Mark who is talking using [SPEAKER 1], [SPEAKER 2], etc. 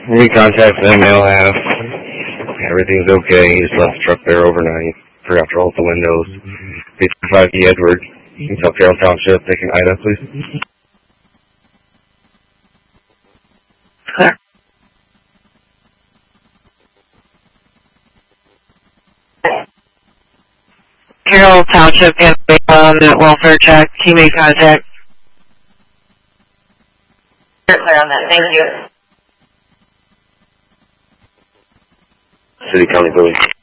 [SPEAKER 1] We contacted them, they'll ask. Everything's okay. He just left the truck there overnight. Forgot to roll up the windows. 55E Edward, South Carroll Township, taking Ida, please.
[SPEAKER 2] Clear. Carroll Township and on that welfare check. He made contact.
[SPEAKER 3] You're clear on that. Thank you.
[SPEAKER 1] City County Police.